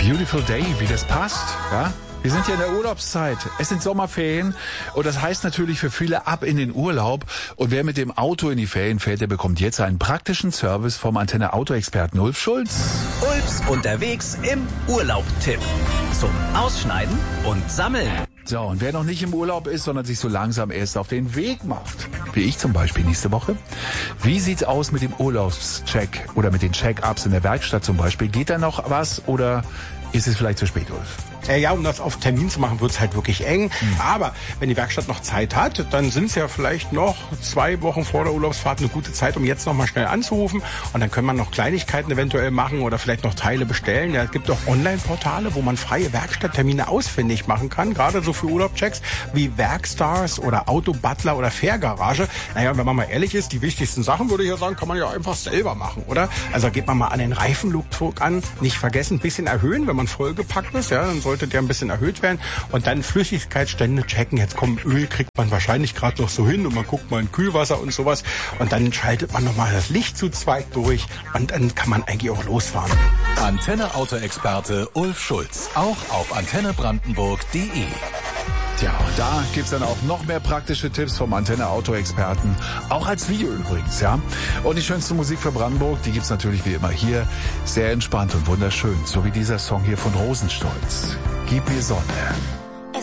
Beautiful Day, wie das passt, ja? Wir sind ja in der Urlaubszeit. Es sind Sommerferien und das heißt natürlich für viele ab in den Urlaub. Und wer mit dem Auto in die Ferien fährt, der bekommt jetzt einen praktischen Service vom Antenne Auto-Experten Ulf Schulz. Ulfs unterwegs im Urlaub-Tipp. Zum Ausschneiden und Sammeln. So, und wer noch nicht im Urlaub ist, sondern sich so langsam erst auf den Weg macht, wie ich zum Beispiel nächste Woche, wie sieht's aus mit dem Urlaubscheck oder mit den Check-ups in der Werkstatt zum Beispiel? Geht da noch was oder ist es vielleicht zu spät, Ulf? Ja, um das auf Termin zu machen, wird's halt wirklich eng. Aber wenn die Werkstatt noch Zeit hat, dann sind's ja vielleicht noch 2 Wochen vor der Urlaubsfahrt eine gute Zeit, um jetzt noch mal schnell anzurufen. Und dann können wir noch Kleinigkeiten eventuell machen oder vielleicht noch Teile bestellen. Ja, es gibt auch Online-Portale, wo man freie Werkstatttermine ausfindig machen kann. Gerade so für Urlaubchecks wie Werkstars oder Autobutler oder Fährgarage. Naja, wenn man mal ehrlich ist, die wichtigsten Sachen, würde ich ja sagen, kann man ja einfach selber machen, oder? Also geht man mal an den Reifendruck an. Nicht vergessen, ein bisschen erhöhen, wenn man vollgepackt ist. Ja, dann sollte der ein bisschen erhöht werden und dann Flüssigkeitsstände checken. Jetzt kommt Öl, kriegt man wahrscheinlich gerade noch so hin und man guckt mal in Kühlwasser und sowas und dann schaltet man nochmal das Licht zu zweit durch und dann kann man eigentlich auch losfahren. Antenne Auto-Experte Ulf Schulz, auch auf antennebrandenburg.de. Tja, und da gibt's dann auch noch mehr praktische Tipps vom Antenne Auto-Experten. Auch als Video übrigens, ja. Und die schönste Musik für Brandenburg, die gibt's natürlich wie immer hier. Sehr entspannt und wunderschön. So wie dieser Song hier von Rosenstolz. Gib mir Sonne.